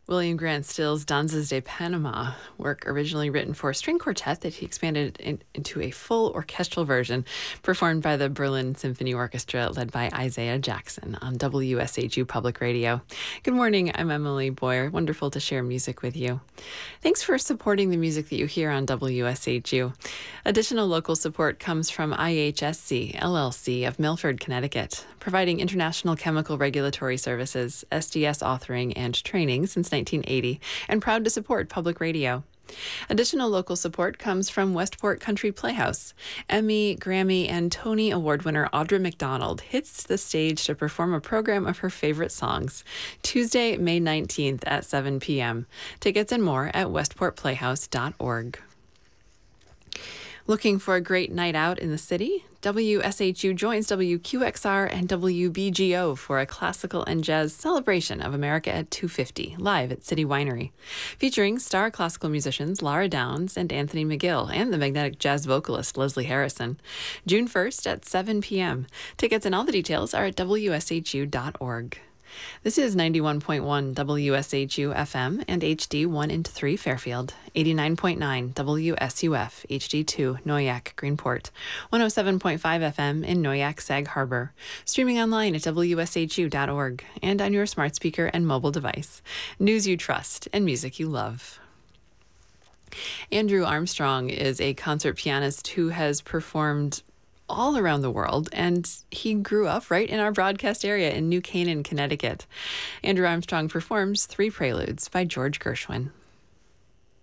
William Grant Still's Danzas de Panama, work originally written for a string quartet that he expanded into a full orchestral version, performed by the Berlin Symphony Orchestra, led by Isaiah Jackson on WSHU Public Radio. Good morning, I'm Emily Boyer. Wonderful to share music with you. Thanks for supporting the music that you hear on WSHU. Additional local support comes from IHSC, LLC of Milford, Connecticut, providing international chemical regulatory services, SDS authoring and training since 1980, and proud to support public radio. Additional local support comes from Westport Country Playhouse. Emmy, Grammy, and Tony Award winner Audra McDonald hits the stage to perform a program of her favorite songs, Tuesday, May 19th at 7 p.m. Tickets and more at westportplayhouse.org. Looking for a great night out in the city? WSHU joins WQXR and WBGO for a classical and jazz celebration of America at 250, live at City Winery, featuring star classical musicians Lara Downs and Anthony McGill and the magnetic jazz vocalist Leslie Harrison. June 1st at 7 p.m. Tickets and all the details are at WSHU.org. This is 91.1 WSHU FM and HD 1 into 3 Fairfield, 89.9 WSUF HD 2 Noyak Greenport, 107.5 FM in Noyak Sag Harbor, streaming online at WSHU.org and on your smart speaker and mobile device. News you trust and music you love. Andrew Armstrong is a concert pianist who has performed all around the world, and he grew up right in our broadcast area in New Canaan, Connecticut. Andrew Armstrong performs 3 Preludes by George Gershwin.